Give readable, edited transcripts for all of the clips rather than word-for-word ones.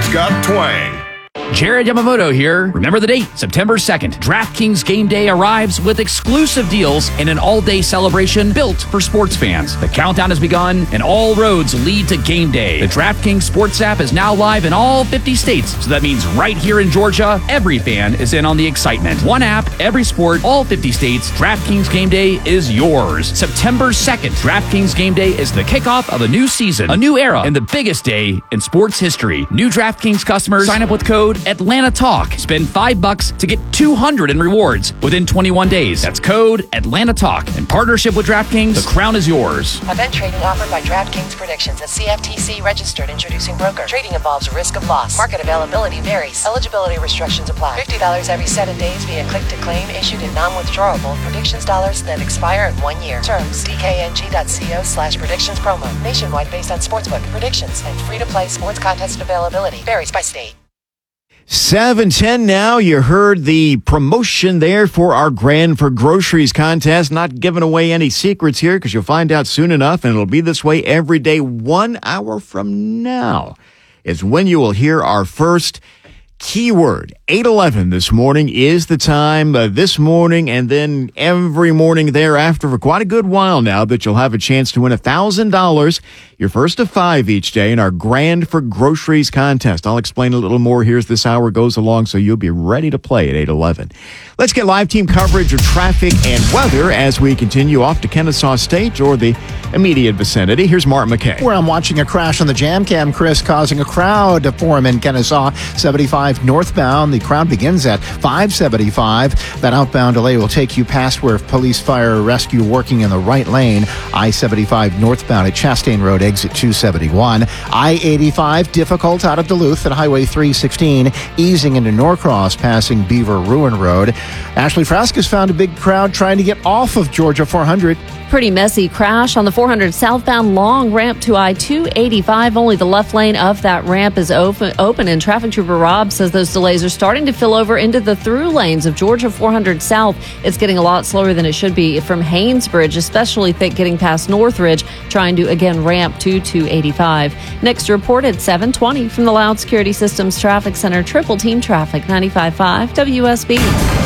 It's got twang. Jared Yamamoto here. Remember the date, September 2nd. DraftKings Game Day arrives with exclusive deals and an all-day celebration built for sports fans. The countdown has begun, and all roads lead to Game Day. The DraftKings Sports app is now live in all 50 states, so that means right here in Georgia, every fan is in on the excitement. One app, every sport, all 50 states. DraftKings Game Day is yours. September 2nd. DraftKings Game Day is the kickoff of a new season, a new era, and the biggest day in sports history. New DraftKings customers sign up with code Atlanta Talk. Spend $5 to get $200 in rewards within 21 days. That's code Atlanta Talk. In partnership with DraftKings, the crown is yours. Event trading offered by DraftKings Predictions, a CFTC registered introducing broker. Trading involves risk of loss. Market availability varies. Eligibility restrictions apply. $50 every 7 days via click to claim, issued in non-withdrawable predictions dollars that expire in 1 year. Terms dkng.co/predictions promo. Nationwide based on sportsbook predictions and free-to-play sports contest availability. Varies by state. 7:10 now. You heard the promotion there for our Grand for Groceries contest. Not giving away any secrets here because you'll find out soon enough, and it'll be this way every day. 1 hour from now is when you will hear our first keyword. 8:11 this morning is the time this morning, and then every morning thereafter for quite a good while now that you'll have a chance to win $1,000. Your first of 5 each day in our Grand for Groceries contest. I'll explain a little more here as this hour goes along, so you'll be ready to play at 8:11. Let's get live team coverage of traffic and weather as we continue off to Kennesaw State or the immediate vicinity. Here's Mark McKay. Where I'm watching a crash on the Jam Cam, Chris, causing a crowd to form in Kennesaw. 75 northbound. The crowd begins at 575. That outbound delay will take you past where police, fire, rescue working in the right lane. I-75 northbound at Chastain Road, exit 271. I-85 difficult out of Duluth at Highway 316, easing into Norcross, passing Beaver Ruin Road. Ashley Frask has found a big crowd trying to get off of Georgia 400. Pretty messy crash on the 400 southbound long ramp to I-285. Only the left lane of that ramp is open, and Traffic Trooper Rob says those delays are starting to fill over into the through lanes of Georgia 400 South. It's getting a lot slower than it should be from Haynesbridge, especially thick getting past Northridge, trying to again ramp to 285. Next report at 7:20 from the Loud Security Systems Traffic Center. Triple Team Traffic, 95.5 WSB.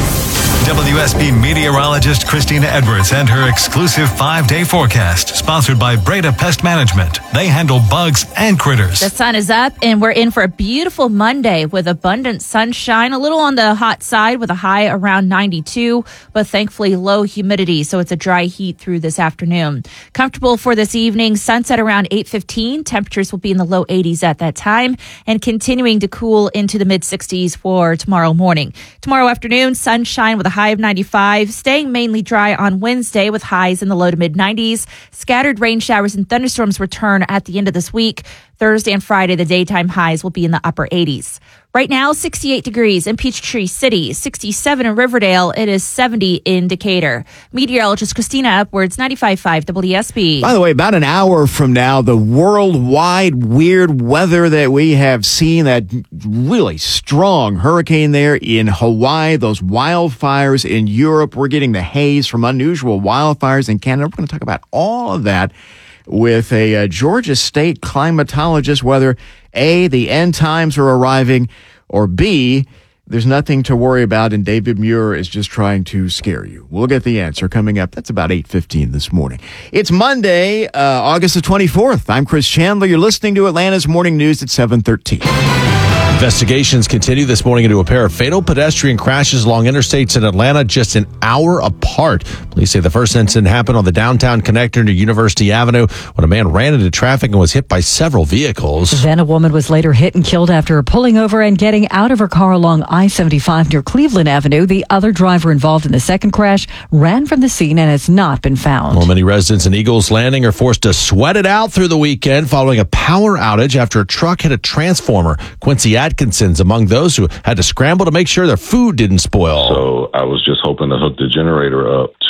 WSB meteorologist Christina Edwards and her exclusive 5-day forecast, sponsored by Breda Pest Management. They handle bugs and critters. The sun is up, and we're in for a beautiful Monday with abundant sunshine, a little on the hot side with a high around 92, but thankfully low humidity, so it's a dry heat through this afternoon. Comfortable for this evening, sunset around 8:15. Temperatures will be in the low 80s at that time, and continuing to cool into the mid-60s for tomorrow morning. Tomorrow afternoon, sunshine with a high of 95, staying mainly dry on Wednesday with highs in the low to mid-90s. Scattered rain showers and thunderstorms return at the end of this week. Thursday and Friday, the daytime highs will be in the upper 80s. Right now, 68 degrees in Peachtree City, 67 in Riverdale. It is 70 in Decatur. Meteorologist Christina Edwards, 95.5 WSB. By the way, about an hour from now, the worldwide weird weather that we have seen, that really strong hurricane there in Hawaii, those wildfires in Europe. We're getting the haze from unusual wildfires in Canada. We're going to talk about all of that with a Georgia State climatologist, whether A, the end times are arriving, or B, there's nothing to worry about and David Muir is just trying to scare you. We'll get the answer coming up. That's about 8:15 this morning. It's Monday, August the 24th. I'm Chris Chandler. You're listening to Atlanta's Morning News at 7:13. Investigations continue this morning into a pair of fatal pedestrian crashes along interstates in Atlanta just an hour apart. Police say the first incident happened on the downtown connector near University Avenue when a man ran into traffic and was hit by several vehicles. Then a woman was later hit and killed after pulling over and getting out of her car along I-75 near Cleveland Avenue. The other driver involved in the second crash ran from the scene and has not been found. Well, many residents in Eagles Landing are forced to sweat it out through the weekend following a power outage after a truck hit a transformer. Quincy Atkinson's among those who had to scramble to make sure their food didn't spoil. So I was just hoping to hook the generator up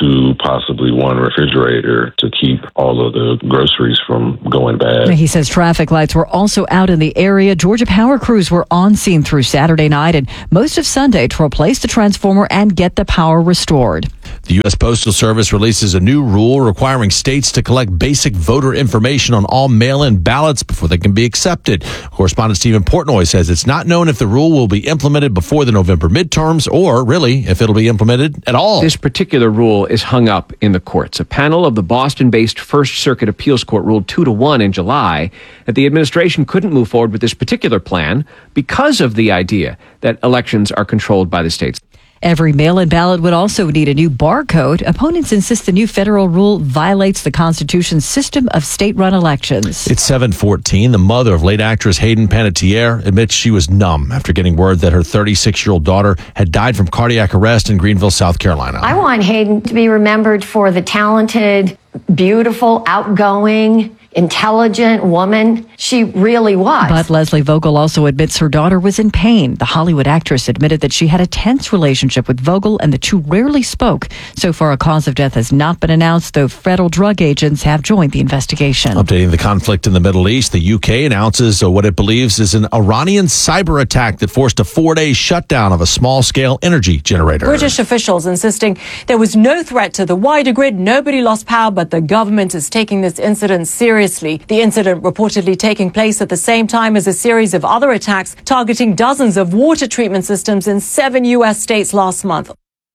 to possibly one refrigerator to keep all of the groceries from going bad. He says traffic lights were also out in the area. Georgia power crews were on scene through Saturday night and most of Sunday to replace the transformer and get the power restored. The U.S. Postal Service releases a new rule requiring states to collect basic voter information on all mail-in ballots before they can be accepted. Correspondent Stephen Portnoy says it's not known if the rule will be implemented before the November midterms or really if it'll be implemented at all. This particular rule is hung up in the courts. A panel of the Boston-based First Circuit Appeals Court ruled 2-1 in July that the administration couldn't move forward with this particular plan because of the idea that elections are controlled by the states. Every mail-in ballot would also need a new barcode. Opponents insist the new federal rule violates the Constitution's system of state-run elections. It's 7:14. The mother of late actress Hayden Panettiere admits she was numb after getting word that her 36-year-old daughter had died from cardiac arrest in Greenville, South Carolina. I want Hayden to be remembered for the talented, beautiful, outgoing, intelligent woman she really was. But Leslie Vogel also admits her daughter was in pain. The Hollywood actress admitted that she had a tense relationship with Vogel and the two rarely spoke. So far, a cause of death has not been announced, though federal drug agents have joined the investigation. Updating the conflict in the Middle East, the UK announces what it believes is an Iranian cyber attack that forced a 4-day shutdown of a small-scale energy generator. British officials insisting there was no threat to the wider grid, nobody lost power, but the government is taking this incident seriously. The incident reportedly taking place at the same time as a series of other attacks targeting dozens of water treatment systems in 7 U.S. states last month.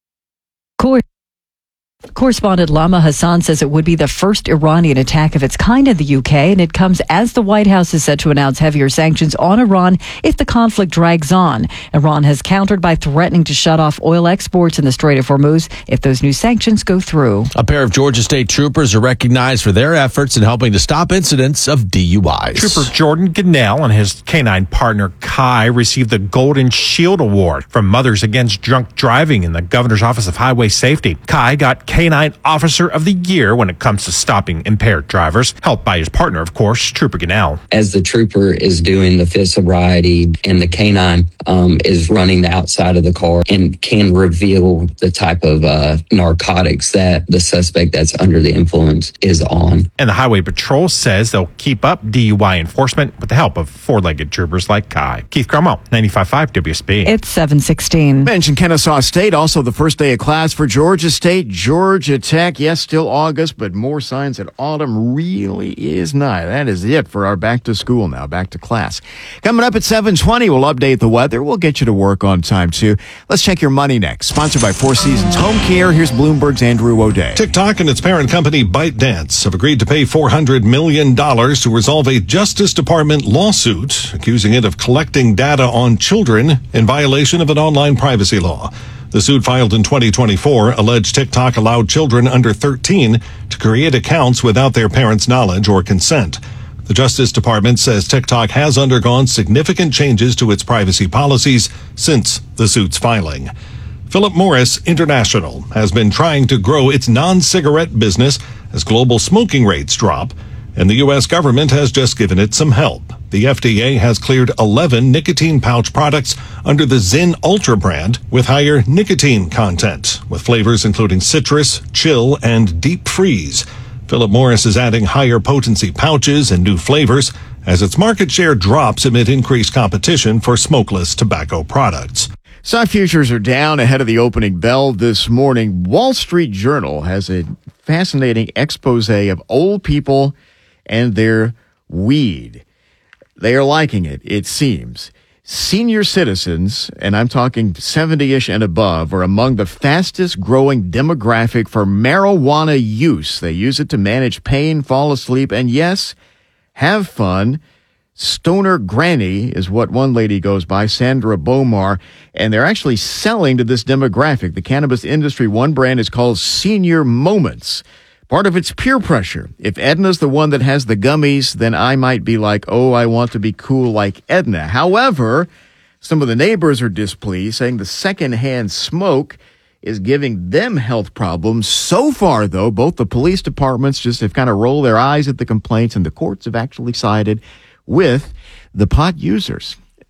Correspondent Lama Hassan says it would be the first Iranian attack of its kind in the UK, and it comes as the White House is set to announce heavier sanctions on Iran if the conflict drags on. Iran has countered by threatening to shut off oil exports in the Strait of Hormuz if those new sanctions go through. A pair of Georgia State troopers are recognized for their efforts in helping to stop incidents of DUIs. Trooper Jordan Gunnell and his canine partner Kai received the Golden Shield Award from Mothers Against Drunk Driving in the Governor's Office of Highway Safety. Kai got Canine Officer of the Year when it comes to stopping impaired drivers, helped by his partner, of course, Trooper Gunnell. As the trooper is doing the fifth sobriety and the canine is running the outside of the car and can reveal the type of narcotics that the suspect that's under the influence is on. And the Highway Patrol says they'll keep up DUI enforcement with the help of four-legged troopers like Kai. Keith Cromwell, 95.5 WSB. It's 7:16. Mentioned Kennesaw State, also the first day of class for Georgia State. Georgia Tech, yes, still August, but more signs that autumn really is nigh. That is it for our back to school now, back to class. Coming up at 7:20, we'll update the weather. We'll get you to work on time, too. Let's check your money next. Sponsored by Four Seasons Home Care. Here's Bloomberg's Andrew O'Day. TikTok and its parent company ByteDance have agreed to pay $400 million to resolve a Justice Department lawsuit accusing it of collecting data on children in violation of an online privacy law. The suit filed in 2024 alleged TikTok allowed children under 13 to create accounts without their parents' knowledge or consent. The Justice Department says TikTok has undergone significant changes to its privacy policies since the suit's filing. Philip Morris International has been trying to grow its non-cigarette business as global smoking rates drop, and the U.S. government has just given it some help. The FDA has cleared 11 nicotine pouch products under the Zyn Ultra brand with higher nicotine content, with flavors including citrus, chill, and deep freeze. Philip Morris is adding higher potency pouches and new flavors as its market share drops amid increased competition for smokeless tobacco products. Stock futures are down ahead of the opening bell this morning. Wall Street Journal has a fascinating expose of old people and their weed. They are liking it, it seems. Senior citizens, and I'm talking 70-ish and above, are among the fastest growing demographic for marijuana use. They use it to manage pain, fall asleep, and yes, have fun. Stoner Granny is what one lady goes by, Sandra Bomar, and they're actually selling to this demographic. The cannabis industry, one brand is called Senior Moments. Part of it's peer pressure. If Edna's the one that has the gummies, then I might be like, oh, I want to be cool like Edna. However, some of the neighbors are displeased, saying the secondhand smoke is giving them health problems. So far, though, both the police departments just have kind of rolled their eyes at the complaints, and the courts have actually sided with the pot users.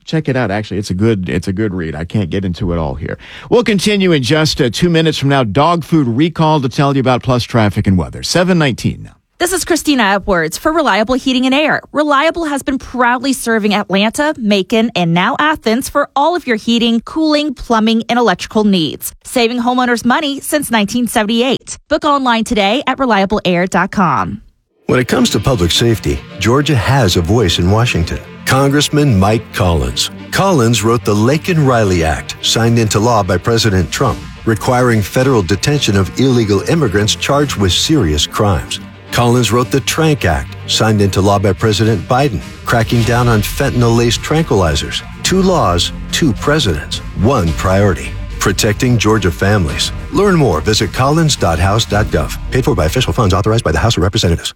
check it out. Actually, it's a good read. I can't get into it all here. We'll continue in just 2 minutes from now. Dog food recall to tell you about, plus traffic and weather. 7:19 now. This is Christina Edwards for Reliable Heating and Air. Reliable has been proudly serving Atlanta, Macon, and now Athens for all of your heating, cooling, plumbing, and electrical needs. Saving homeowners money since 1978. Book online today at reliableair.com. When it comes to public safety, Georgia has a voice in Washington. Congressman Mike Collins. Collins wrote the Laken-Riley Act, signed into law by President Trump, requiring federal detention of illegal immigrants charged with serious crimes. Collins wrote the Trank Act, signed into law by President Biden, cracking down on fentanyl-laced tranquilizers. 2 laws, 2 presidents, 1 priority. Protecting Georgia families. Learn more. Visit collins.house.gov. Paid for by official funds authorized by the House of Representatives.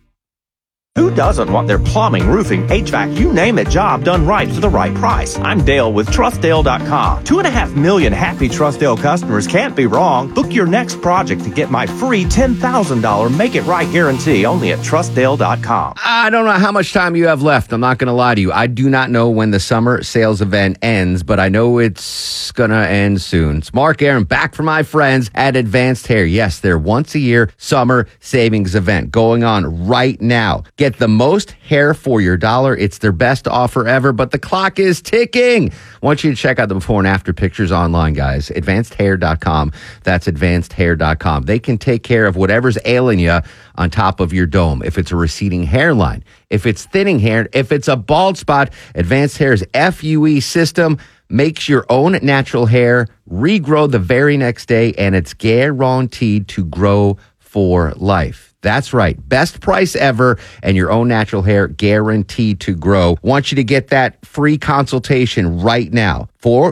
Who doesn't want their plumbing, roofing, HVAC, you name it, job done right for the right price? I'm Dale with TrustDale.com. 2.5 million happy TrustDale customers can't be wrong. Book your next project to get my free $10,000 Make It Right guarantee only at TrustDale.com. I don't know how much time you have left. I'm not going to lie to you. I do not know when the summer sales event ends, but I know it's going to end soon. It's Mark Aaron back from my friends at Advanced Hair. Yes, their once-a-year summer savings event going on right now. Get the most hair for your dollar. It's their best offer ever, but the clock is ticking. I want you to check out the before and after pictures online, guys. AdvancedHair.com. That's AdvancedHair.com. They can take care of whatever's ailing you on top of your dome. If it's a receding hairline, if it's thinning hair, if it's a bald spot, Advanced Hair's FUE system makes your own natural hair regrow the very next day, and it's guaranteed to grow for life. That's right. Best price ever, and your own natural hair guaranteed to grow. Want you to get that free consultation right now.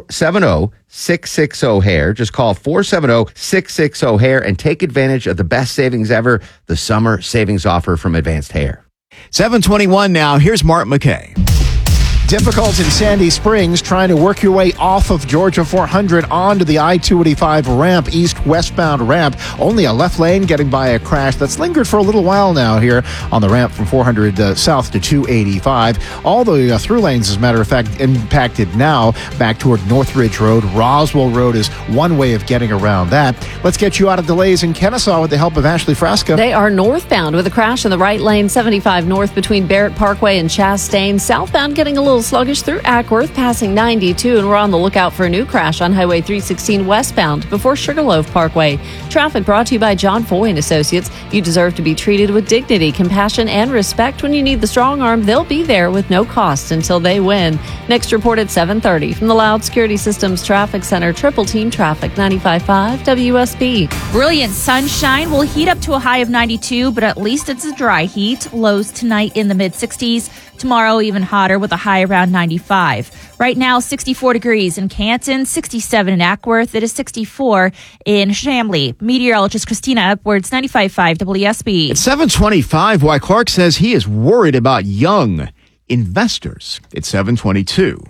470-660-HAIR. Just call 470-660-HAIR and take advantage of the best savings ever, the summer savings offer from Advanced Hair. 7:21 now. Here's Mark McKay. Difficult in Sandy Springs, trying to work your way off of Georgia 400 onto the I-285 ramp, east-westbound ramp. Only a left lane getting by a crash that's lingered for a little while now here on the ramp from 400 south to 285. All the through lanes, as a matter of fact, impacted now back toward Northridge Road. Roswell Road is one way of getting around that. Let's get you out of delays in Kennesaw with the help of Ashley Frasca. They are northbound with a crash in the right lane, 75 north between Barrett Parkway and Chastain. Southbound getting a little sluggish through Ackworth, passing 92, and we're on the lookout for a new crash on Highway 316 westbound before Sugarloaf Parkway. Traffic brought to you by John Foy and Associates. You deserve to be treated with dignity, compassion, and respect. When you need the strong arm, they'll be there with no cost until they win. Next report at 7:30 from the Loud Security Systems Traffic Center. Triple Team Traffic, 95.5 WSB. Brilliant sunshine will heat up to a high of 92, but at least it's a dry heat. Lows tonight in the mid-60s. Tomorrow even hotter with a high around 95. Right now, 64 degrees in Canton, 67 in Ackworth. It is 64 in Chamblee. Meteorologist Christina Edwards, 95.5 WSB. At 7:25, why Clark says he is worried about young investors. It's 7:22.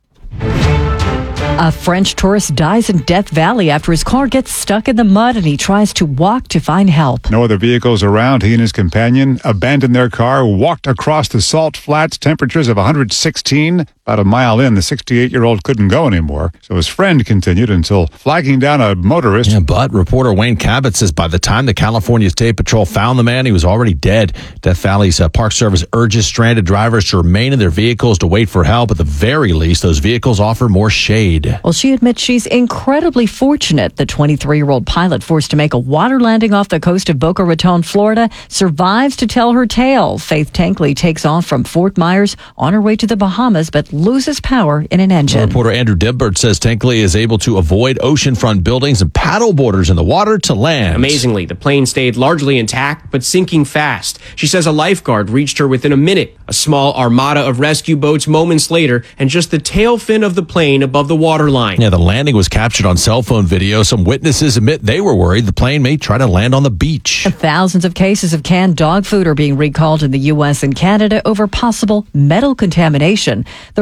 A French tourist dies in Death Valley after his car gets stuck in the mud and he tries to walk to find help. No other vehicles around. He and his companion abandoned their car, walked across the salt flats, temperatures of 116. About a mile in, the 68-year-old couldn't go anymore, so his friend continued until flagging down a motorist. Yeah, but reporter Wayne Cabot says by the time the California State Patrol found the man, he was already dead. Death Valley's Park Service urges stranded drivers to remain in their vehicles to wait for help. At the very least, those vehicles offer more shade. Well, she admits she's incredibly fortunate. The 23-year-old pilot forced to make a water landing off the coast of Boca Raton, Florida, survives to tell her tale. Faith Tankley takes off from Fort Myers on her way to the Bahamas, but loses power in an engine. Reporter Andrew Dibbert says Tankley is able to avoid oceanfront buildings and paddle boarders in the water to land. Amazingly, the plane stayed largely intact, but sinking fast. She says a lifeguard reached her within a minute. A small armada of rescue boats moments later, and just the tail fin of the plane above the waterline. Yeah, the landing was captured on cell phone video. Some witnesses admit they were worried the plane may try to land on the beach. Thousands of cases of canned dog food are being recalled in the U.S. and Canada over possible metal contamination. The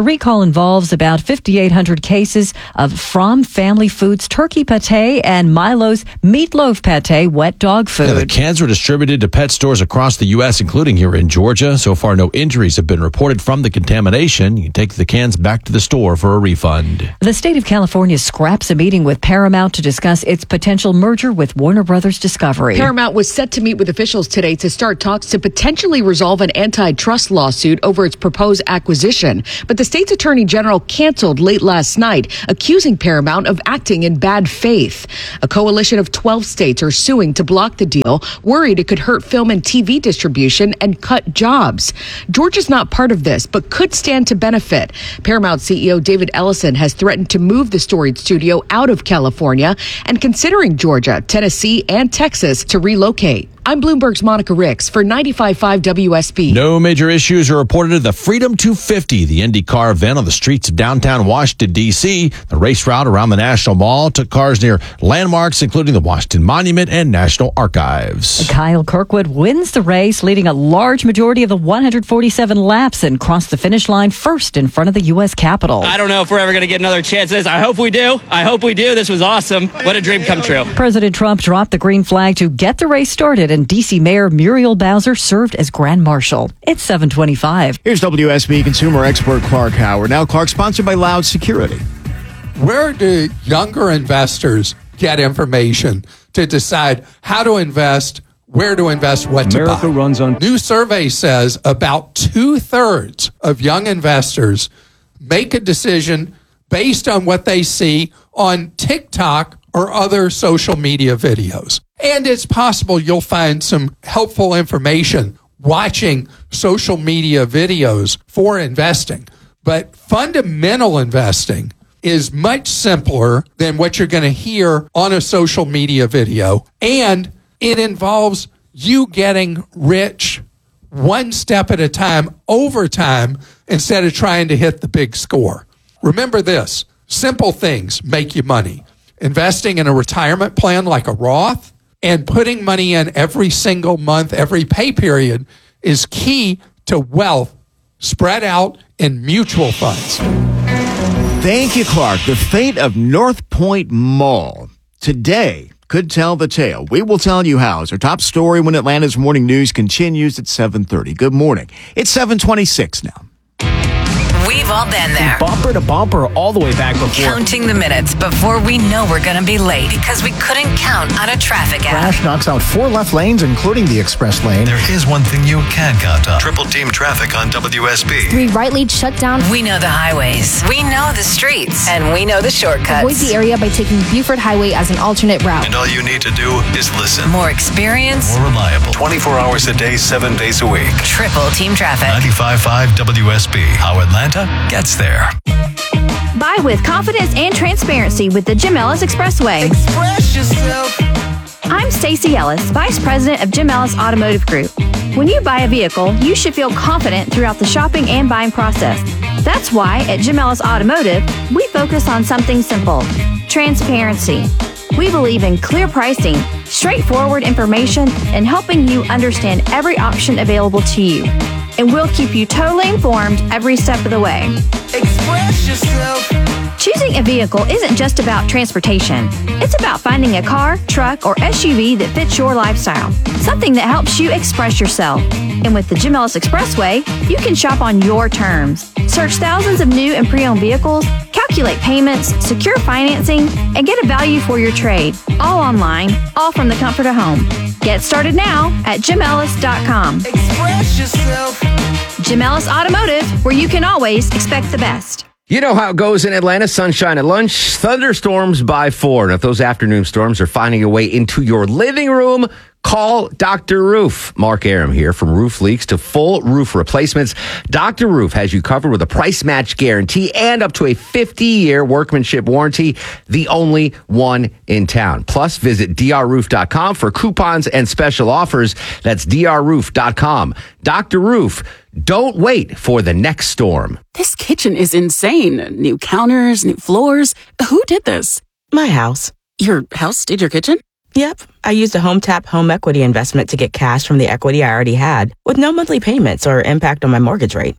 The recall involves about 5,800 cases of From Family Foods turkey pate and Milo's meatloaf pate wet dog food. Yeah, the cans were distributed to pet stores across the U.S., including here in Georgia. So far, no injuries have been reported from the contamination. You can take the cans back to the store for a refund. The state of California scraps a meeting with Paramount to discuss its potential merger with Warner Brothers Discovery. Paramount was set to meet with officials today to start talks to potentially resolve an antitrust lawsuit over its proposed acquisition. But the state's attorney general canceled late last night, accusing Paramount of acting in bad faith. A coalition of 12 states are suing to block the deal, worried it could hurt film and TV distribution and cut jobs. Georgia's not part of this, but could stand to benefit. Paramount CEO David Ellison has threatened to move the storied studio out of California and considering Georgia, Tennessee, and Texas to relocate. I'm Bloomberg's Monica Ricks for 95.5 WSB. No major issues are reported at the Freedom 250, the IndyCar event on the streets of downtown Washington, D.C. The race route around the National Mall took cars near landmarks, including the Washington Monument and National Archives. Kyle Kirkwood wins the race, leading a large majority of the 147 laps and crossed the finish line first in front of the U.S. Capitol. I don't know if we're ever going to get another chance at this. I hope we do. This was awesome. What a dream come true. President Trump dropped the green flag to get the race started, and D.C. Mayor Muriel Bowser served as Grand Marshal. It's 7:25. Here's WSB consumer expert Clark Howard. Now, Clark, sponsored by Loud Security. Where do younger investors get information to decide how to invest, where to invest, what to buy? Runs on. New survey says about 2/3 of young investors make a decision based on what they see on TikTok or other social media videos. And it's possible you'll find some helpful information watching social media videos for investing. But fundamental investing is much simpler than what you're going to hear on a social media video. And it involves you getting rich one step at a time over time instead of trying to hit the big score. Remember this, simple things make you money. Investing in a retirement plan like a Roth and putting money in every single month, every pay period is key to wealth spread out in mutual funds. Thank you, Clark. The fate of North Point Mall today could tell the tale. We will tell you how. It's our top story when Atlanta's Morning News continues at 7:30. Good morning. It's 7:26 now. We've all been there. Bumper to bumper all the way back before. Counting the minutes before we know we're going to be late because we couldn't count on a traffic app. Crash knocks out 4 left lanes, including the express lane. There is one thing you can count on. Triple team traffic on WSB. 3 right lanes shut down. We know the highways. We know the streets. And we know the shortcuts. Avoid the area by taking Buford Highway as an alternate route. And all you need to do is listen. More experience. More reliable. 24 hours a day, 7 days a week. Triple team traffic. 95.5 WSB. How Atlanta gets there. Buy with confidence and transparency with the Jim Ellis Expressway. Express yourself. I'm Stacey Ellis, Vice President of Jim Ellis Automotive Group. When you buy a vehicle, you should feel confident throughout the shopping and buying process. That's why at Jim Ellis Automotive, we focus on something simple: transparency. We believe in clear pricing, straightforward information, and helping you understand every option available to you. And we'll keep you totally informed every step of the way. Express yourself. Choosing a vehicle isn't just about transportation. It's about finding a car, truck, or SUV that fits your lifestyle. Something that helps you express yourself. And with the Jim Ellis Expressway, you can shop on your terms. Search thousands of new and pre-owned vehicles, calculate payments, secure financing, and get a value for your trade. All online, all from the comfort of home. Get started now at JimEllis.com. Express yourself. Jim Ellis Automotive, where you can always expect the best. You know how it goes in Atlanta. Sunshine at lunch, thunderstorms by 4. And if those afternoon storms are finding a way into your living room, call Dr. Roof. Mark Aram here. From roof leaks to full roof replacements, Dr. Roof has you covered with a price match guarantee and up to a 50-year workmanship warranty, the only one in town. Plus, visit drroof.com for coupons and special offers. That's drroof.com. Dr. Roof, don't wait for the next storm. This kitchen is insane. New counters, new floors. Who did this? My house. Your house did your kitchen? Yep. I used a HomeTap home equity investment to get cash from the equity I already had with no monthly payments or impact on my mortgage rate.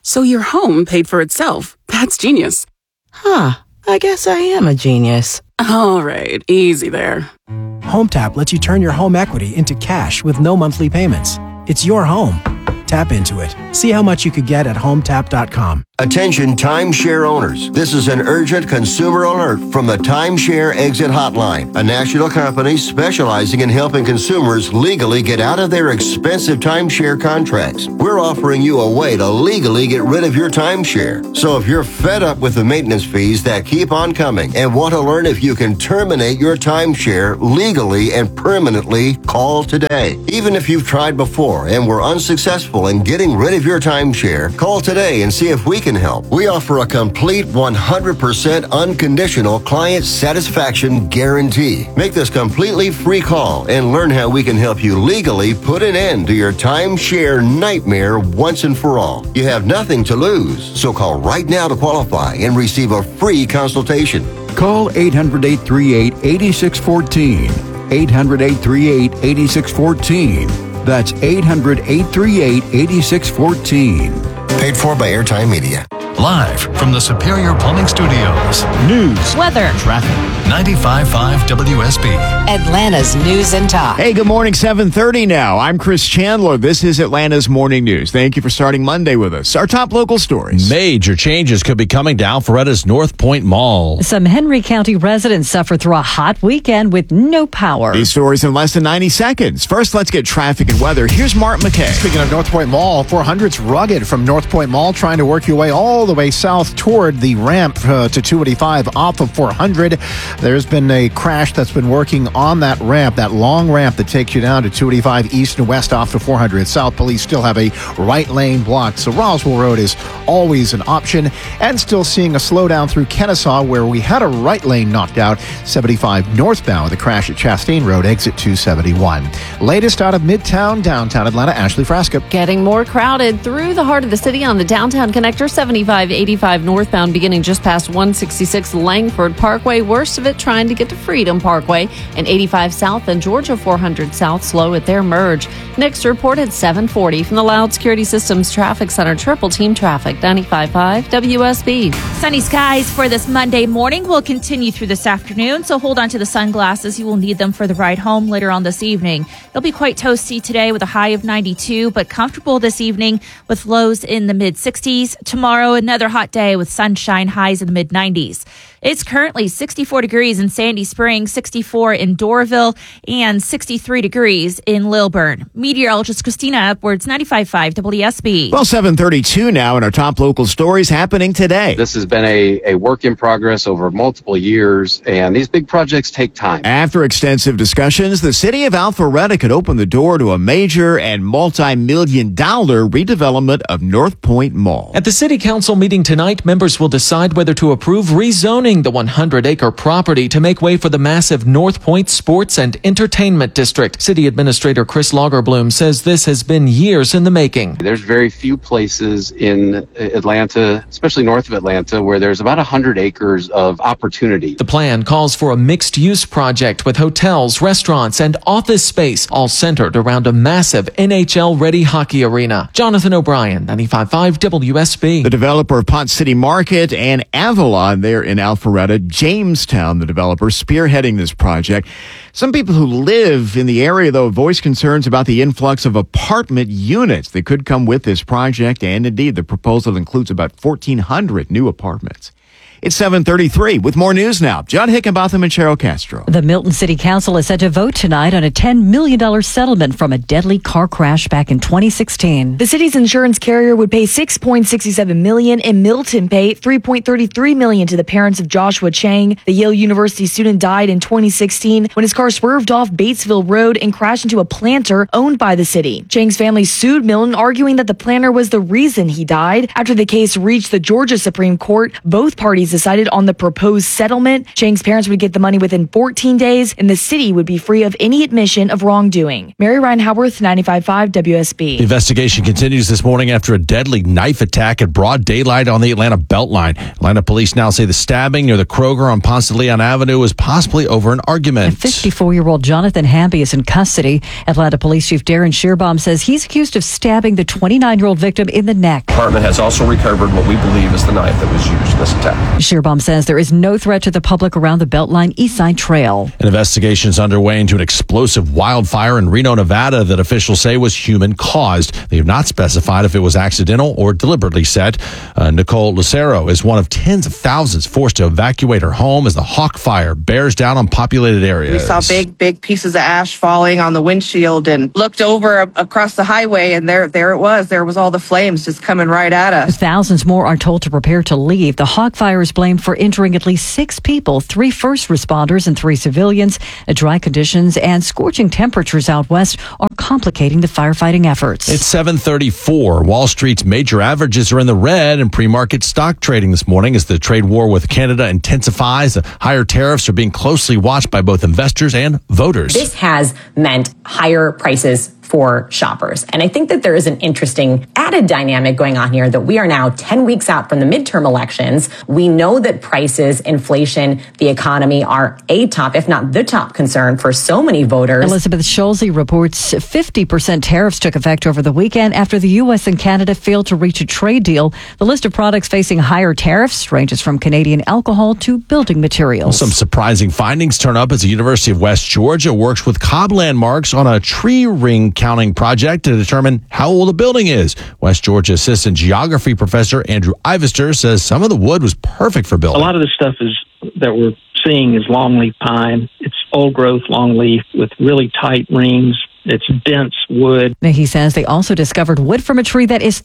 So your home paid for itself. That's genius. Huh. I guess I am a genius. All right, easy there. HomeTap lets you turn your home equity into cash with no monthly payments. It's your home. Tap into it. See how much you could get at HomeTap.com. Attention timeshare owners. This is an urgent consumer alert from the Timeshare Exit Hotline, a national company specializing in helping consumers legally get out of their expensive timeshare contracts. We're offering you a way to legally get rid of your timeshare. So if you're fed up with the maintenance fees that keep on coming and want to learn if you can terminate your timeshare legally and permanently, call today. Even if you've tried before and were unsuccessful in getting rid of your timeshare, call today and see if we can help. We offer a complete 100% unconditional client satisfaction guarantee. Make this completely free call and learn how we can help you legally put an end to your timeshare nightmare once and for all. You have nothing to lose, so call right now to qualify and receive a free consultation. Call 800-838-8614. 800-838-8614. That's 800-838-8614. Paid for by Airtime Media. Live from the Superior Plumbing Studios. News, weather, traffic. 95.5 WSB. Atlanta's News and Talk. Hey, good morning, 7:30 now. I'm Chris Chandler. This is Atlanta's Morning News. Thank you for starting Monday with us. Our top local stories. Major changes could be coming to Alpharetta's North Point Mall. Some Henry County residents suffer through a hot weekend with no power. These stories in less than 90 seconds. First, let's get traffic and weather. Here's Mark McKay. Speaking of North Point Mall, 400's rugged from North Point Mall, trying to work your way all the way south toward the ramp to 285 off of 400. There's been a crash that's been working on that ramp, that long ramp that takes you down to 285 east and west off to 400. South police still have a right lane blocked, so Roswell Road is always an option. And still seeing a slowdown through Kennesaw, where we had a right lane knocked out, 75 northbound with a crash at Chastain Road, exit 271. Latest out of Midtown, downtown Atlanta, Ashley Frasca. Getting more crowded through the heart of the city on the downtown connector, 75-85 northbound, beginning just past 166 Langford Parkway. Worst of it trying to get to Freedom Parkway, and 85 south and Georgia 400 south slow at their merge. Next report at 7:40 from the Loud Security Systems Traffic Center. Triple team traffic, 95.5 WSB. Sunny skies for this Monday morning will continue through this afternoon, so hold on to the sunglasses. You will need them for the ride home later on this evening. It'll be quite toasty today with a high of 92, but comfortable this evening with lows in the mid-60s. Tomorrow, another hot day with sunshine, highs in the mid-90s. It's currently 64 degrees in Sandy Springs, 64 in Doraville, and 63 degrees in Lilburn. Meteorologist Christina Edwards, 95.5 WSB. Well, 7:32 now, and our top local stories happening today. This has been a work in progress over multiple years, and these big projects take time. After extensive discussions, the city of Alpharetta could open the door to a major and multi-million-dollar redevelopment of North Point Mall. At the city council meeting tonight, members will decide whether to approve rezoning the 100-acre property to make way for the massive North Point Sports and Entertainment District. City Administrator Chris Lagerbloom says this has been years in the making. There's very few places in Atlanta, especially north of Atlanta, where there's about 100 acres of opportunity. The plan calls for a mixed-use project with hotels, restaurants, and office space, all centered around a massive NHL-ready hockey arena. Jonathan O'Brien, 95.5 WSB. The developer of Pot City Market and Avalon there in Alpharetta, Jamestown, the developer, spearheading this project. Some people who live in the area, though, voice concerns about the influx of apartment units that could come with this project, and indeed, the proposal includes about 1,400 new apartments. It's 7:33 with more news now. John Hickenbotham and Cheryl Castro. The Milton City Council is set to vote tonight on a $10 million settlement from a deadly car crash back in 2016. The city's insurance carrier would pay $6.67 million and Milton pay $3.33 million to the parents of Joshua Chang. The Yale University student died in 2016 when his car swerved off Batesville Road and crashed into a planter owned by the city. Chang's family sued Milton, arguing that the planter was the reason he died. After the case reached the Georgia Supreme Court, both parties decided on the proposed settlement. Chang's parents would get the money within 14 days, and the city would be free of any admission of wrongdoing. Mary Ryan Howarth, 95.5 WSB. The investigation continues this morning after a deadly knife attack at broad daylight on the Atlanta Beltline. Atlanta police now say the stabbing near the Kroger on Ponce de Leon Avenue was possibly over an argument. 54-year-old Jonathan Hamby is in custody. Atlanta Police Chief Darren Shearbaum says he's accused of stabbing the 29-year-old victim in the neck. The department has also recovered what we believe is the knife that was used in this attack. Shearbaum says there is no threat to the public around the Beltline Eastside Trail. An investigation is underway into an explosive wildfire in Reno, Nevada that officials say was human-caused. They have not specified if it was accidental or deliberately set. Nicole Lucero is one of tens of thousands forced to evacuate her home as the Hawk Fire bears down on populated areas. We saw big pieces of ash falling on the windshield and looked over across the highway, and there it was. There was all the flames just coming right at us. Thousands more are told to prepare to leave. The Hawk Fire is blamed for injuring at least 6 people, 3 first responders and 3 civilians. Dry conditions and scorching temperatures out west are complicating the firefighting efforts. It's 7:34. Wall Street's major averages are in the red in pre-market stock trading this morning as the trade war with Canada intensifies. The higher tariffs are being closely watched by both investors and voters. This has meant higher prices for shoppers. And I think that there is an interesting added dynamic going on here that we are now 10 weeks out from the midterm elections. We know that prices, inflation, the economy are a top, if not the top concern for so many voters. Elizabeth Schulze reports 50% tariffs took effect over the weekend after the U.S. and Canada failed to reach a trade deal. The list of products facing higher tariffs ranges from Canadian alcohol to building materials. Some surprising findings turn up as the University of West Georgia works with Cobb Landmarks on a tree ring counting project to determine how old a building is. West Georgia Assistant Geography Professor Andrew Ivester says some of the wood was perfect for building. A lot of the stuff that we're seeing is longleaf pine. It's old growth longleaf with really tight rings. It's dense wood. He says they also discovered wood from a tree that is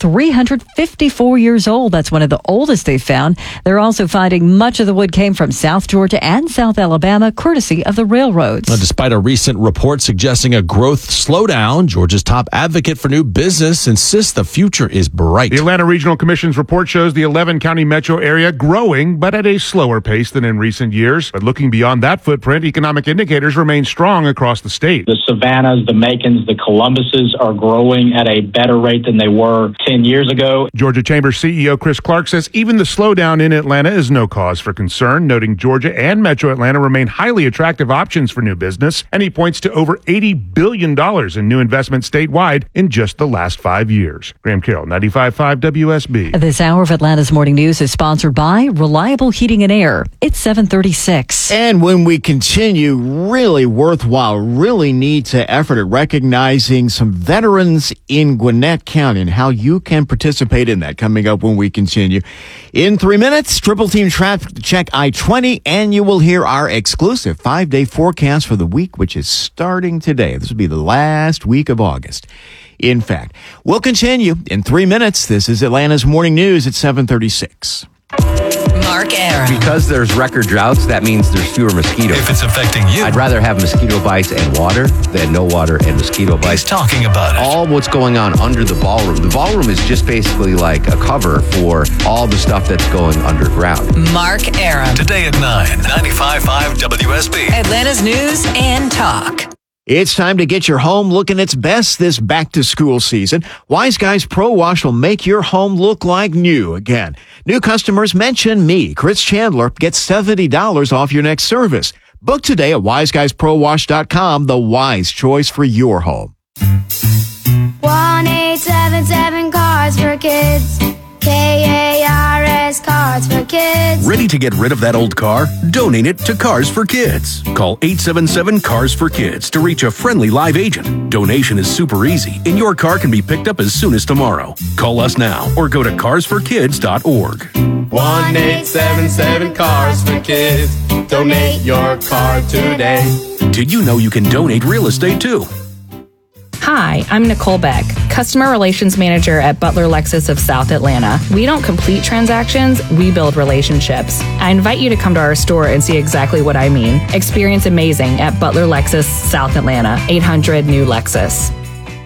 354 years old. That's one of the oldest they've found. They're also finding much of the wood came from South Georgia and South Alabama, courtesy of the railroads. Now, despite a recent report suggesting a growth slowdown, Georgia's top advocate for new business insists the future is bright. The Atlanta Regional Commission's report shows the 11-county metro area growing, but at a slower pace than in recent years. But looking beyond that footprint, economic indicators remain strong across the state. The Savannahs, the Macons, the Columbuses are growing at a better rate than they were 10 years ago. Georgia Chamber CEO Chris Clark says even the slowdown in Atlanta is no cause for concern, noting Georgia and Metro Atlanta remain highly attractive options for new business, and he points to over $80 billion in new investment statewide in just the last 5 years. Graham Carroll, 95.5 WSB. This hour of Atlanta's Morning News is sponsored by Reliable Heating and Air. It's 7:36. And when we continue, really worthwhile, really needs effort at recognizing some veterans in Gwinnett County and how you can participate in that. Coming up when we continue. In 3 minutes, Triple Team Traffic Check I-20, and you will hear our exclusive 5-day forecast for the week, which is starting today. This will be the last week of August. In fact, we'll continue in 3 minutes. This is Atlanta's Morning News at 7:36. Mark Aram. Because there's record droughts, that means there's fewer mosquitoes. If it's affecting you, I'd rather have mosquito bites and water than no water and mosquito bites. He's talking about it. All what's going on under the ballroom. The ballroom is just basically like a cover for all the stuff that's going underground. Mark Aram. Today at 9, 95.5 WSB. Atlanta's News and Talk. It's time to get your home looking its best this back-to-school season. Wise Guys Pro Wash will make your home look like new again. New customers mention me, Chris Chandler, get $70 off your next service. Book today at wiseguysprowash.com, the wise choice for your home. 1-877 Cards for Kids. KARS Cards for Kids. Ready to get rid of that old car? Donate it to Cars for Kids. Call 877 Cars for Kids to reach a friendly live agent. Donation is super easy, and your car can be picked up as soon as tomorrow. Call us now or go to carsforkids.org. 1-877 Cars for Kids. Donate your car today. Did you know you can donate real estate too? Hi, I'm Nicole Beck, Customer Relations Manager at Butler Lexus of South Atlanta. We don't complete transactions, we build relationships. I invite you to come to our store and see exactly what I mean. Experience amazing at Butler Lexus South Atlanta, 800 New Lexus.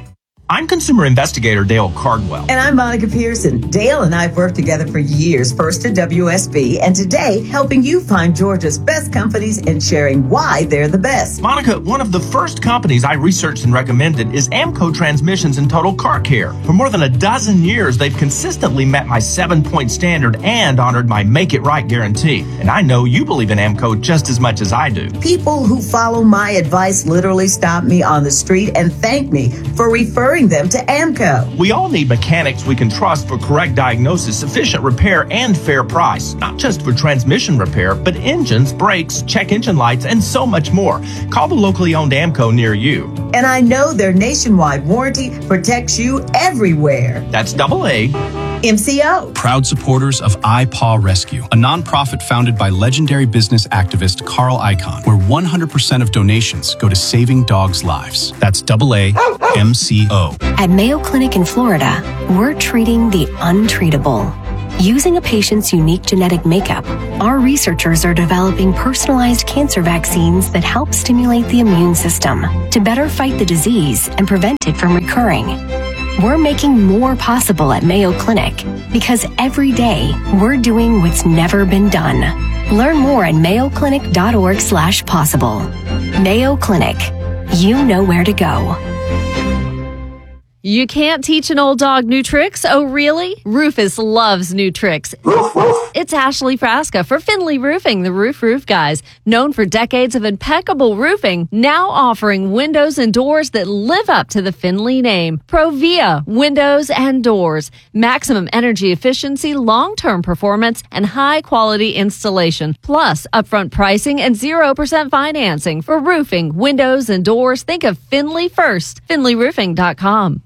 I'm consumer investigator Dale Cardwell. And I'm Monica Pearson. Dale and I've worked together for years, first at WSB, and today helping you find Georgia's best companies and sharing why they're the best. Monica, one of the first companies I researched and recommended is Amco Transmissions and Total Car Care. For more than a dozen years, they've consistently met my 7-point standard and honored my Make It Right guarantee. And I know you believe in Amco just as much as I do. People who follow my advice literally stop me on the street and thank me for referring them to Amco. We all need mechanics we can trust for correct diagnosis, efficient repair, and fair price. Not just for transmission repair, but engines, brakes, check engine lights, and so much more. Call the locally owned Amco near you. And I know their nationwide warranty protects you everywhere. That's AA. MCO. Proud supporters of iPaw Rescue, a nonprofit founded by legendary business activist Carl Icahn, where 100% of donations go to saving dogs' lives. That's AA MCO. At Mayo Clinic in Florida, we're treating the untreatable. Using a patient's unique genetic makeup, our researchers are developing personalized cancer vaccines that help stimulate the immune system to better fight the disease and prevent it from recurring. We're making more possible at Mayo Clinic because every day we're doing what's never been done. Learn more at mayoclinic.org/possible. Mayo Clinic. You know where to go. You can't teach an old dog new tricks? Oh, really? Rufus loves new tricks. It's Ashley Frasca for Finley Roofing, the roof guys. Known for decades of impeccable roofing, now offering windows and doors that live up to the Finley name. Provia Windows and Doors. Maximum energy efficiency, long-term performance, and high-quality installation. Plus, upfront pricing and 0% financing. For roofing, windows, and doors, think of Finley first. FinleyRoofing.com.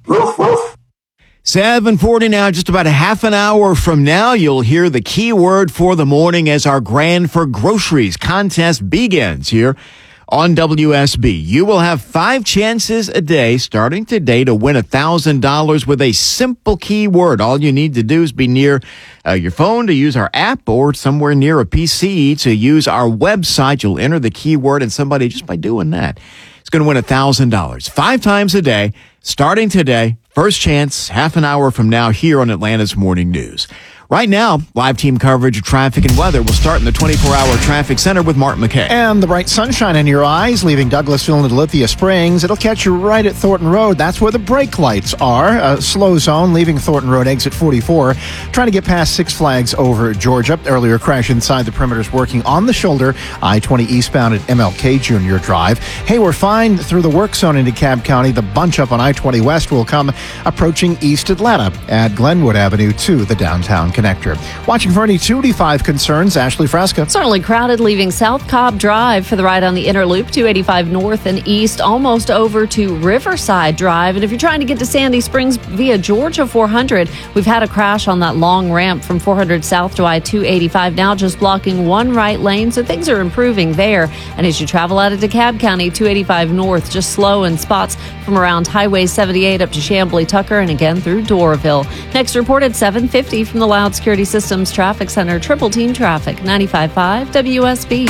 7:40 now, just about a half an hour from now, you'll hear the keyword for the morning as our Grand for Groceries contest begins here on WSB. You will have 5 chances a day starting today to win $1,000 with a simple keyword. All you need to do is be near your phone to use our app or somewhere near a PC to use our website. You'll enter the keyword and somebody, just by doing that, is going to win $1,000. 5 times a day, starting today. First chance, half an hour from now here on Atlanta's Morning News. Right now, live team coverage of traffic and weather will start in the 24-hour traffic center with Mark McKay. And the bright sunshine in your eyes, leaving Douglasville into Lithia Springs. It'll catch you right at Thornton Road. That's where the brake lights are. A slow zone, leaving Thornton Road, exit 44. Trying to get past Six Flags over Georgia. Earlier crash inside the perimeters working on the shoulder. I-20 eastbound at MLK Junior Drive. Hey, we're fine through the work zone into Cobb County. The bunch up on I-20 West will come approaching East Atlanta at Glenwood Avenue to the downtown connector. Watching for any 285 concerns, Ashley Frasca. Certainly crowded leaving South Cobb Drive for the ride on the inner loop, 285 north and east, almost over to Riverside Drive. And if you're trying to get to Sandy Springs via Georgia 400, we've had a crash on that long ramp from 400 south to I-285, now just blocking one right lane. So things are improving there. And as you travel out of DeKalb County, 285 north, just slow in spots from around Highway 78 up to Chamblee Tucker and again through Doraville. Next reported 750 from the Loud Security Systems Traffic Center. Triple Team Traffic, 95.5 WSB.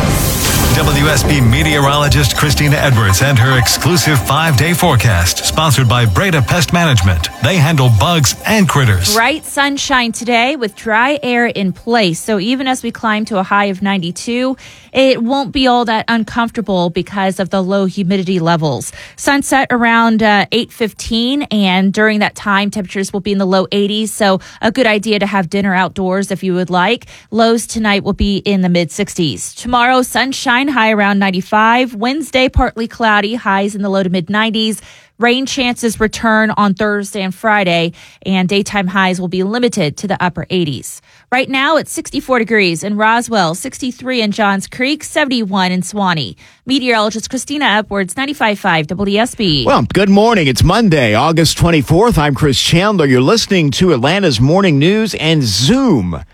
WSB meteorologist Christina Edwards and her exclusive 5-day forecast, sponsored by Breda Pest Management. They handle bugs and critters. Bright sunshine today with dry air in place. So even as we climb to a high of 92, it won't be all that uncomfortable because of the low humidity levels. Sunset around 8:15, and during that time, temperatures will be in the low 80s. So a good idea to have dinner outdoors if you would like. Lows tonight will be in the mid 60s. Tomorrow, sunshine, high around 95. Wednesday, partly cloudy, highs in the low to mid 90s. Rain chances return on Thursday and Friday, and daytime highs will be limited to the upper 80s. Right now, it's 64 degrees in Roswell, 63 in Johns Creek, 71 in Suwanee. Meteorologist Christina Edwards, 95.5 WSB. Well, good morning. It's Monday, August 24th. I'm Chris Chandler. You're listening to Atlanta's Morning News and Zoom.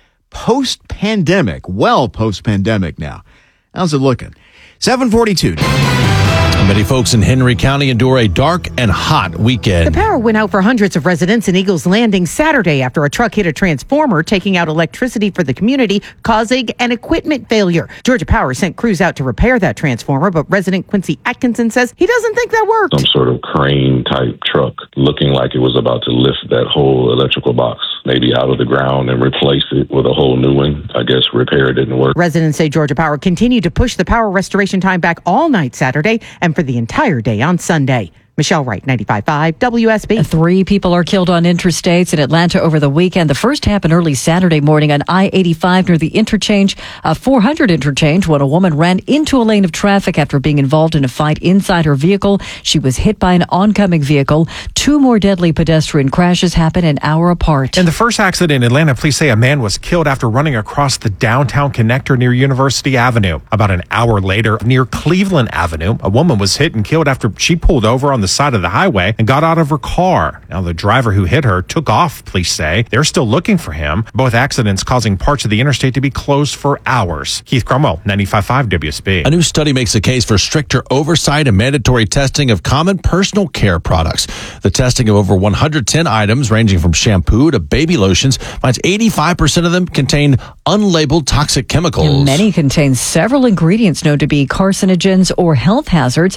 Post-pandemic. Well, post-pandemic now. How's it looking? 7:42. Many folks in Henry County endure a dark and hot weekend. The power went out for hundreds of residents in Eagles Landing Saturday after a truck hit a transformer, taking out electricity for the community, causing an equipment failure. Georgia Power sent crews out to repair that transformer, but resident Quincy Atkinson says he doesn't think that worked. Some sort of crane type truck looking like it was about to lift that whole electrical box, maybe out of the ground and replace it with a whole new one. I guess repair didn't work. Residents say Georgia Power continued to push the power restoration time back all night Saturday and for the entire day on Sunday. Michelle Wright, 95.5 WSB. 3 people are killed on interstates in Atlanta over the weekend. The first happened early Saturday morning on I-85 near the interchange, 400 interchange, when a woman ran into a lane of traffic after being involved in a fight inside her vehicle. She was hit by an oncoming vehicle. 2 more deadly pedestrian crashes happened an hour apart. In the first accident in Atlanta, police say a man was killed after running across the downtown connector near University Avenue. About an hour later, near Cleveland Avenue, a woman was hit and killed after she pulled over on the side of the highway and got out of her car. Now, the driver who hit her took off, police say. They're still looking for him. Both accidents causing parts of the interstate to be closed for hours. Keith Cromwell, 95.5 WSB. A new study makes a case for stricter oversight and mandatory testing of common personal care products. The testing of over 110 items, ranging from shampoo to baby lotions, finds 85% of them contain unlabeled toxic chemicals. And many contain several ingredients known to be carcinogens or health hazards.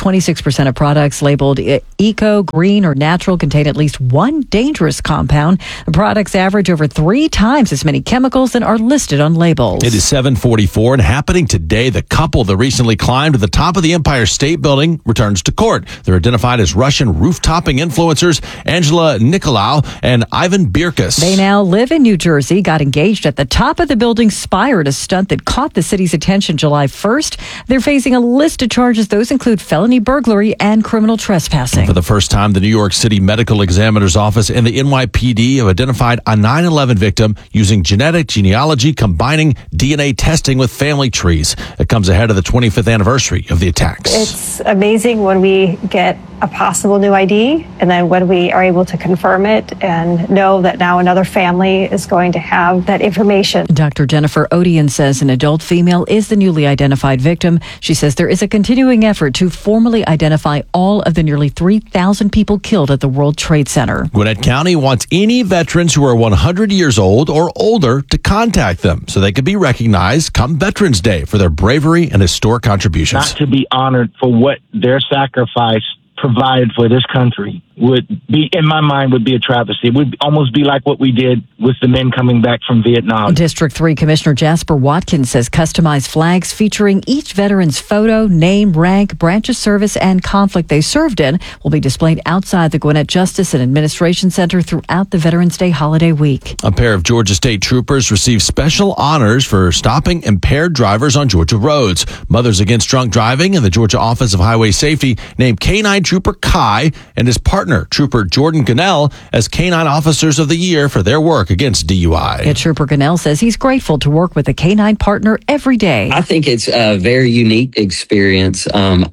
26% of products labeled eco, green, or natural contain at least one dangerous compound. The products average over 3 times as many chemicals than are listed on labels. It is 7:44 and happening today. The couple that recently climbed to the top of the Empire State Building returns to court. They're identified as Russian roof-topping influencers Angela Nicolau and Ivan Birkus. They now live in New Jersey, got engaged at the top of the building's spire, a stunt that caught the city's attention July 1st. They're facing a list of charges. Those include felony burglary and criminal trespassing. For the first time, the New York City Medical Examiner's Office and the NYPD have identified a 9/11 victim using genetic genealogy combining DNA testing with family trees. It comes ahead of the 25th anniversary of the attacks. It's amazing when we get a possible new ID and then when we are able to confirm it and know that now another family is going to have that information. Dr. Jennifer Odian says an adult female is the newly identified victim. She says there is a continuing effort to formally identify all of the nearly 3,000 people killed at the World Trade Center. Gwinnett County wants any veterans who are 100 years old or older to contact them so they can be recognized come Veterans Day for their bravery and historic contributions. Not to be honored for what their sacrifice provided for this country would be, in my mind, would be a travesty. It would almost be like what we did with the men coming back from Vietnam. District 3 Commissioner Jasper Watkins says customized flags featuring each veteran's photo, name, rank, branch of service, and conflict they served in will be displayed outside the Gwinnett Justice and Administration Center throughout the Veterans Day holiday week. A pair of Georgia State troopers received special honors for stopping impaired drivers on Georgia roads. Mothers Against Drunk Driving and the Georgia Office of Highway Safety named K-9 Trooper Kai and his partner, Trooper Jordan Gunnell, as K-9 Officers of the Year for their work against DUI. Yeah, Trooper Gunnell says he's grateful to work with a K-9 partner every day. I think it's a very unique experience.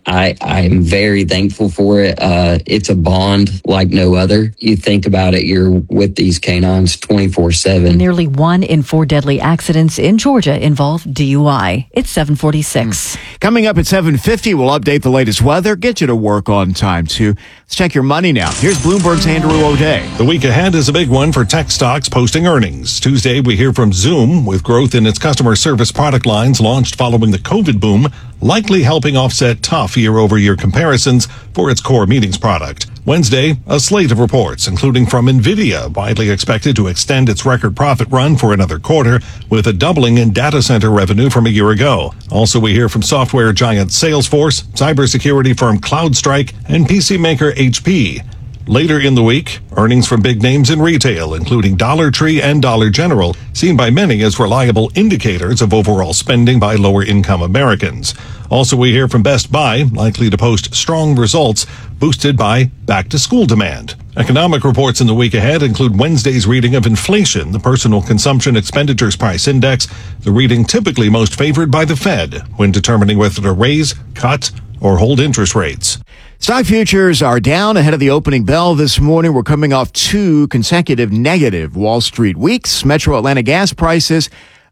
I'm very thankful for it. It's a bond like no other. You think about it, you're with these K-9s 24/7. Nearly 1 in 4 deadly accidents in Georgia involve DUI. It's 7:46. Coming up at 7:50, we'll update the latest weather, get you to work on time, too. Let's check your money now. Here's Bloomberg's Andrew O'Day. The week ahead is a big one for tech stocks posting earnings. Tuesday, we hear from Zoom with growth in its customer service product lines launched following the COVID boom, likely helping offset tough year-over-year comparisons for its core meetings product. Wednesday, a slate of reports, including from NVIDIA, widely expected to extend its record profit run for another quarter, with a doubling in data center revenue from a year ago. Also, we hear from software giant Salesforce, cybersecurity firm CloudStrike, and PC maker HP. Later in the week, earnings from big names in retail, including Dollar Tree and Dollar General, seen by many as reliable indicators of overall spending by lower-income Americans. Also, we hear from Best Buy, likely to post strong results, boosted by back-to-school demand. Economic reports in the week ahead include Wednesday's reading of inflation, the Personal Consumption Expenditures Price Index, the reading typically most favored by the Fed when determining whether to raise, cut, or hold interest rates. Stock futures are down ahead of the opening bell this morning. We're coming off 2 consecutive negative Wall Street weeks. Metro Atlanta gas prices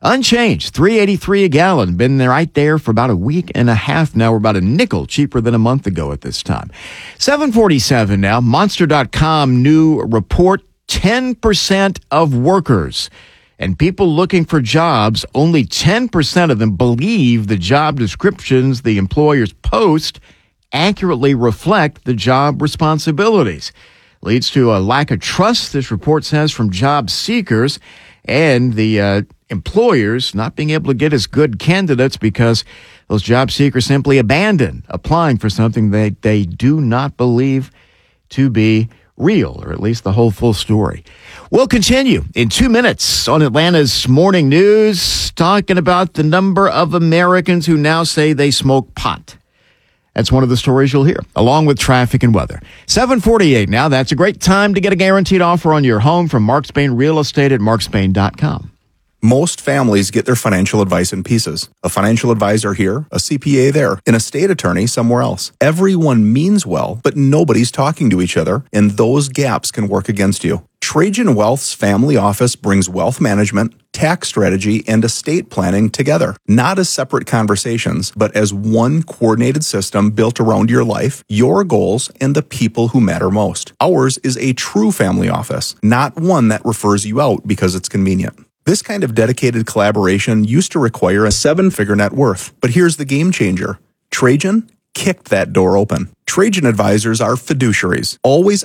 Unchanged, $3.83 a gallon. Been there right there for about a week and a half now. We're about a nickel cheaper than a month ago at this time. 7:47 now. Monster.com new report, 10% of workers and people looking for jobs, only 10% of them believe the job descriptions the employers post accurately reflect the job responsibilities. Leads to a lack of trust, this report says, from job seekers and the employers not being able to get as good candidates because those job seekers simply abandon applying for something they do not believe to be real, or at least the whole full story. We'll continue in 2 minutes on Atlanta's Morning News, talking about the number of Americans who now say they smoke pot. That's one of the stories you'll hear, along with traffic and weather. 7:48 now. That's a great time to get a guaranteed offer on your home from Mark Spain Real Estate at markspain.com. Most families get their financial advice in pieces. A financial advisor here, a CPA there, an estate attorney somewhere else. Everyone means well, but nobody's talking to each other, and those gaps can work against you. Trajan Wealth's family office brings wealth management, tax strategy, and estate planning together, not as separate conversations, but as one coordinated system built around your life, your goals, and the people who matter most. Ours is a true family office, not one that refers you out because it's convenient. This kind of dedicated collaboration used to require a 7-figure net worth, but here's the game changer. Trajan kicked that door open. Trajan advisors are fiduciaries, always